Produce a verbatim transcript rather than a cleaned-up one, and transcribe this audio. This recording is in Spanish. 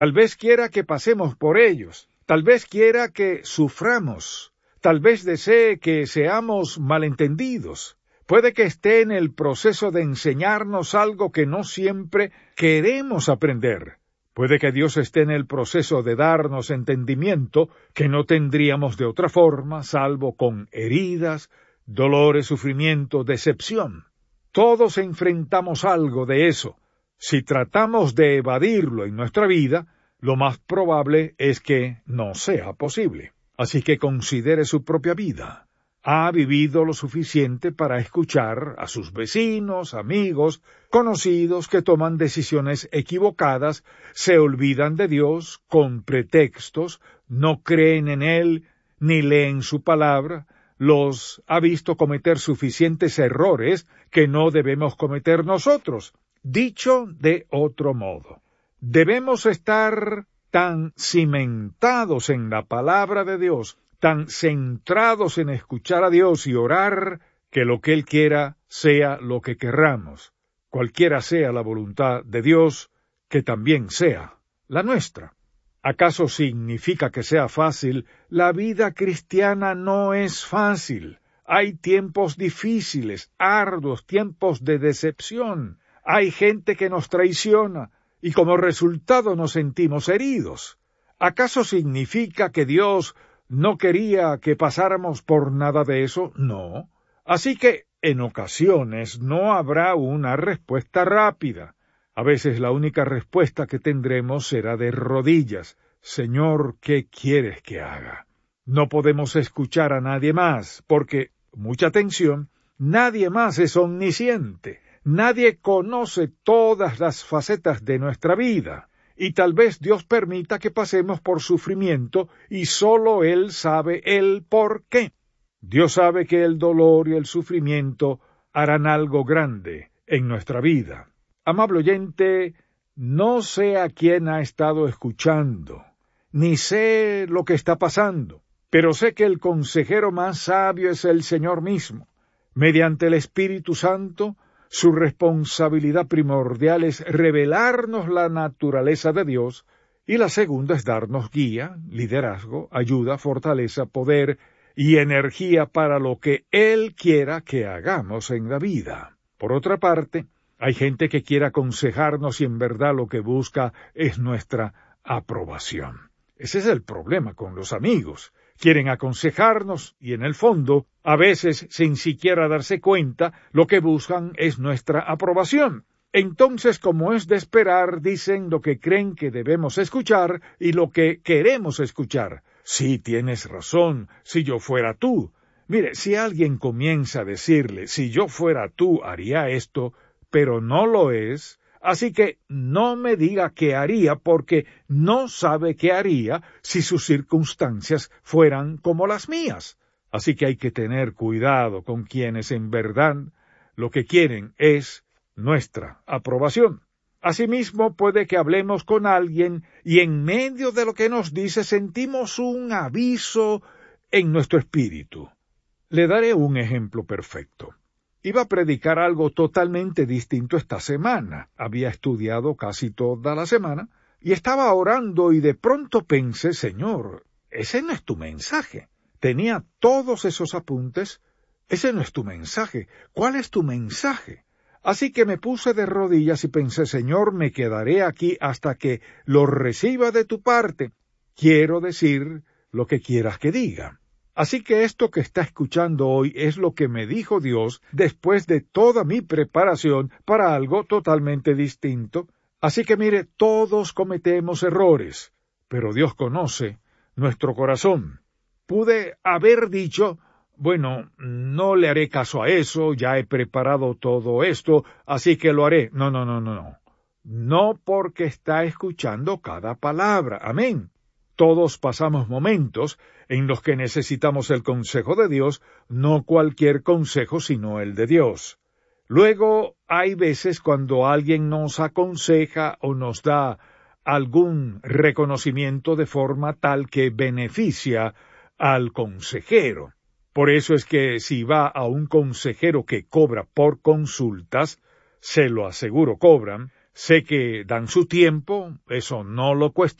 Tal vez quiera que pasemos por ellos, tal vez quiera que suframos, tal vez desee que seamos malentendidos. Puede que esté en el proceso de enseñarnos algo que no siempre queremos aprender. Puede que Dios esté en el proceso de darnos entendimiento que no tendríamos de otra forma, salvo con heridas, dolores, sufrimiento, decepción. Todos enfrentamos algo de eso. Si tratamos de evadirlo en nuestra vida, lo más probable es que no sea posible. Así que considere su propia vida. ¿Ha vivido lo suficiente para escuchar a sus vecinos, amigos, conocidos que toman decisiones equivocadas, se olvidan de Dios con pretextos, no creen en Él, ni leen su palabra? Los ha visto cometer suficientes errores que no debemos cometer nosotros. Dicho de otro modo, debemos estar tan cimentados en la palabra de Dios, tan centrados en escuchar a Dios y orar, que lo que Él quiera sea lo que querramos. Cualquiera sea la voluntad de Dios, que también sea la nuestra. ¿Acaso significa que sea fácil? La vida cristiana no es fácil. Hay tiempos difíciles, arduos, tiempos de decepción. Hay gente que nos traiciona y como resultado nos sentimos heridos. ¿Acaso significa que Dios no quería que pasáramos por nada de eso? No. Así que, en ocasiones, no habrá una respuesta rápida. A veces la única respuesta que tendremos será de rodillas. Señor, ¿qué quieres que haga? No podemos escuchar a nadie más, porque, mucha atención, nadie más es omnisciente. Nadie conoce todas las facetas de nuestra vida. Y tal vez Dios permita que pasemos por sufrimiento y solo Él sabe el por qué. Dios sabe que el dolor y el sufrimiento harán algo grande en nuestra vida. Amable oyente, no sé a quién ha estado escuchando, ni sé lo que está pasando, pero sé que el consejero más sabio es el Señor mismo. Mediante el Espíritu Santo, su responsabilidad primordial es revelarnos la naturaleza de Dios, y la segunda es darnos guía, liderazgo, ayuda, fortaleza, poder y energía para lo que Él quiera que hagamos en la vida. Por otra parte, hay gente que quiere aconsejarnos y en verdad lo que busca es nuestra aprobación. Ese es el problema con los amigos. Quieren aconsejarnos y en el fondo, a veces sin siquiera darse cuenta, lo que buscan es nuestra aprobación. Entonces, como es de esperar, dicen lo que creen que debemos escuchar y lo que queremos escuchar. Sí, tienes razón, si yo fuera tú. Mire, si alguien comienza a decirle, si yo fuera tú haría esto, pero no lo es, así que no me diga qué haría porque no sabe qué haría si sus circunstancias fueran como las mías. Así que hay que tener cuidado con quienes en verdad lo que quieren es nuestra aprobación. Asimismo, puede que hablemos con alguien y en medio de lo que nos dice sentimos un aviso en nuestro espíritu. Le daré un ejemplo perfecto. Iba a predicar algo totalmente distinto esta semana. Había estudiado casi toda la semana y estaba orando y de pronto pensé, Señor, ese no es tu mensaje. Tenía todos esos apuntes. Ese no es tu mensaje. ¿Cuál es tu mensaje? Así que me puse de rodillas y pensé, Señor, me quedaré aquí hasta que lo reciba de tu parte. Quiero decir lo que quieras que diga. Así que esto que está escuchando hoy es lo que me dijo Dios después de toda mi preparación para algo totalmente distinto. Así que mire, todos cometemos errores, pero Dios conoce nuestro corazón. Pude haber dicho, bueno, no le haré caso a eso, ya he preparado todo esto, así que lo haré. No, no, no, no, no. No porque está escuchando cada palabra. Amén. Todos pasamos momentos en los que necesitamos el consejo de Dios, no cualquier consejo sino el de Dios. Luego hay veces cuando alguien nos aconseja o nos da algún reconocimiento de forma tal que beneficia al consejero. Por eso es que si va a un consejero que cobra por consultas, se lo aseguro cobran, Sé que dan su tiempo, eso no lo cuestiono.